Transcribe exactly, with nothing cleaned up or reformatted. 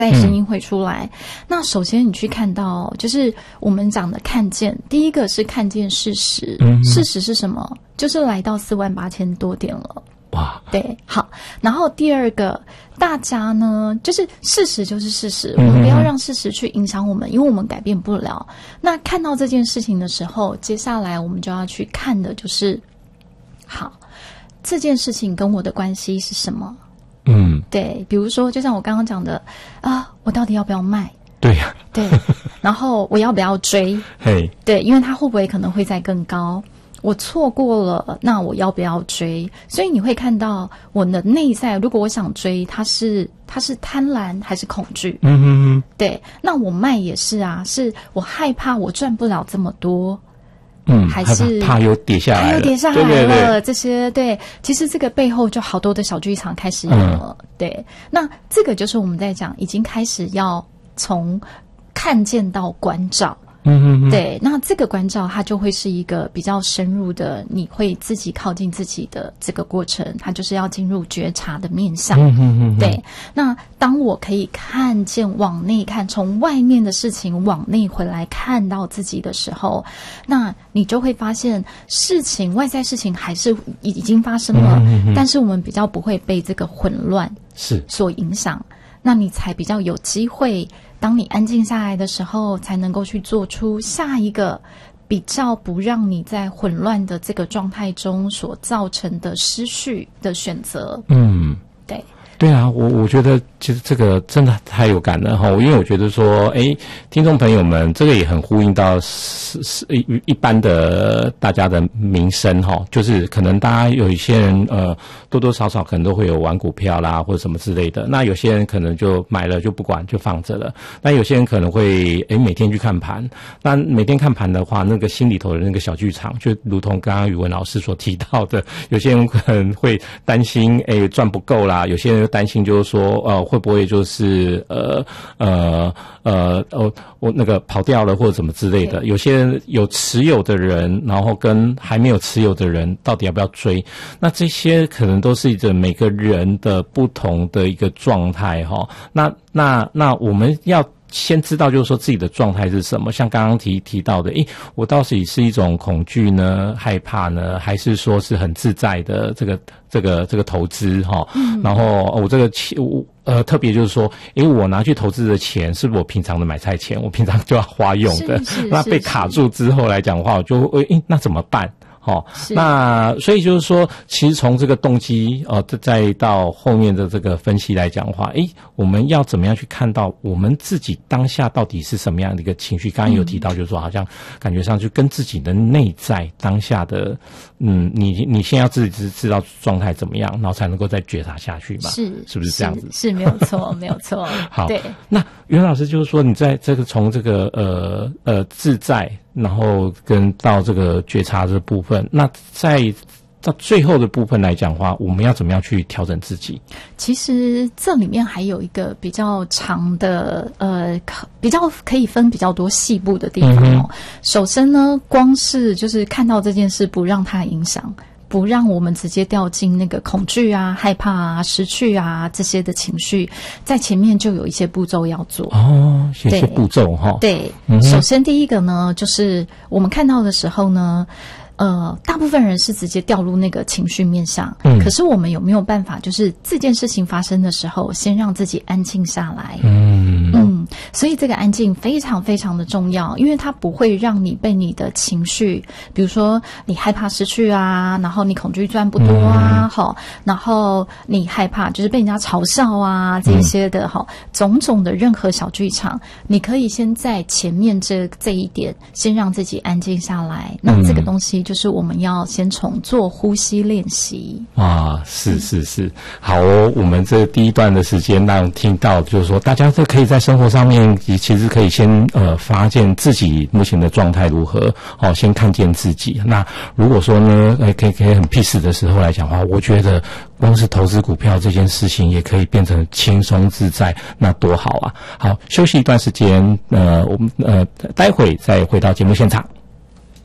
在声音会出来、嗯、那首先你去看到就是我们讲的看见，第一个是看见事实、嗯、事实是什么？就是来到四万八千多点了。 哇， 对，好。然后第二个，大家呢，就是事实就是事实，我们不要让事实去影响我们，因为我们改变不了。那看到这件事情的时候，接下来我们就要去看的就是，好，这件事情跟我的关系是什么？ 嗯， 对，比如说，就像我刚刚讲的啊，我到底要不要卖？ 对呀、啊， 对。然后我要不要追？ 嘿， 对，因为它会不会可能会再更高？我错过了，那我要不要追？所以你会看到我的内在，如果我想追，它是它是贪婪还是恐惧？ 嗯哼哼， 对。那我卖也是啊，是我害怕我赚不了这么多。 嗯， 还是怕又跌下来了， 怕又跌下来了， 对对对， 这些对，其实这个背后就好多的小剧场开始有了、嗯、对，那这个就是我们在讲已经开始要从看见到关照， 嗯嗯， 对，那这个关照它就会是一个比较深入的，你会自己靠近自己的这个过程，它就是要进入觉察的面向。 嗯嗯嗯， 对。那当我可以看见往内看，从外面的事情往内回来看到自己的时候，那你就会发现事情外在事情还是已经发生了，嗯嗯嗯，但是我们比较不会被这个混乱是所影响，那你才比较有机会。当你安静下来的时候，才能够去做出下一个比较不让你在混乱的这个状态中所造成的失序的选择。嗯，对。 对啊，我我觉得其实这个真的太有感了哈，因为我觉得说，哎，听众朋友们，这个也很呼应到是是一一般的大家的民生哈，就是可能大家有一些人呃多多少少可能都会有玩股票啦或者什么之类的，那有些人可能就买了就不管就放着了，那有些人可能会哎每天去看盘，那每天看盘的话，那个心里头的那个小剧场，就如同刚刚宇文老师所提到的，有些人可能会担心哎赚不够啦，有些人担心就是说，呃，会不会就是呃呃呃哦，我那个跑掉了或者什么之类的。有些人有持有的人，然后跟还没有持有的人，到底要不要追？那这些可能都是着每个人的不同的一个状态哈。那那那我们要先知道就是说自己的状态是什么，像刚刚提提到的，诶，我到底是一种恐惧呢、害怕呢，还是说是很自在的这个这个这个投资哈？嗯，然后我这个钱，呃，特别就是说，因为我拿去投资的钱是我平常的买菜钱，我平常就要花用的，那被卡住之后来讲的话，我就会，诶，那怎么办？好，那所以就是说，其实从这个动机，呃，再到后面的这个分析来讲的话，诶，我们要怎么样去看到我们自己当下到底是什么样的一个情绪？刚刚有提到，就是说，好像感觉上就跟自己的内在当下的，嗯，你你先要自己知道状态怎么样，然后才能够再觉察下去嘛？是，是不是这样子？ 是，是没有错，没有错。 好，对。那袁老师就是说，你在这个从这个呃呃自在。然后跟到这个觉察这部分，那在到最后的部分来讲的话，我们要怎么样去调整自己？ 其实这里面还有一个比较长的，呃，比较可以分比较多细部的地方哦。嗯、首先呢，光是就是看到这件事，不让它影响。不让我们直接掉进那个恐惧啊、害怕啊、失去啊这些的情绪，在前面就有一些步骤要做哦，有些步骤哈。 对，嗯、首先第一个呢，就是我们看到的时候呢，呃，大部分人是直接掉入那个情绪面上，嗯，可是我们有没有办法，就是这件事情发生的时候，先让自己安静下来？嗯嗯，所以这个安静非常非常的重要，因为它不会让你被你的情绪，比如说你害怕失去啊，然后你恐惧赚不多啊，好、嗯，然后你害怕就是被人家嘲笑啊，这一些的哈、嗯，种种的任何小剧场，你可以先在前面这这一点，先让自己安静下来。那这个东西就是我们要先从做呼吸练习啊，是是是，好哦，我们这第一段的时间让听到，就是说大家都可以在生活上面，其实可以先呃发现自己目前的状态如何，哦，先看见自己。那如果说呢，呃，可以可以很 peace 的时候来讲的话，我觉得光是投资股票这件事情也可以变成轻松自在，那多好啊！好，休息一段时间，呃，我们呃待会再回到节目现场。